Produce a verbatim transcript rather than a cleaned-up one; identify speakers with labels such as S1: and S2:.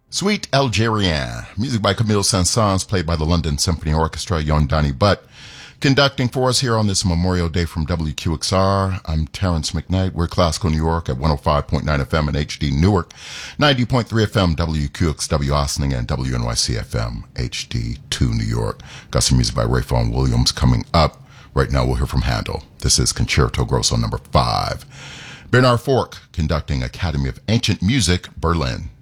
S1: Suite Algérien, music by Camille Saint-Saëns, played by the London Symphony Orchestra, Yon Donnie Butt. Conducting for us here on this Memorial Day from W Q X R, I'm Terrence McKnight. We're Classical New York at one oh five point nine F M and H D Newark, ninety point three F M W Q X W Ossining, and W N Y C F M H D two New York. Got some music by Ray Vaughan Williams coming up. Right now we'll hear from Handel. This is Concerto Grosso number five. Bernard Fork conducting Academy of Ancient Music, Berlin.